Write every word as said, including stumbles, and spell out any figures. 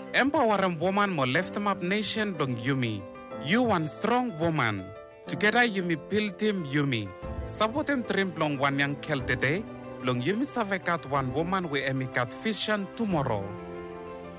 Empower woman mo lift em up nation dong Yumi. You one strong woman. Together Yumi build team Yumi. Support him trim long one young kel today. Long Yumi savekat one woman we emikat vision tomorrow.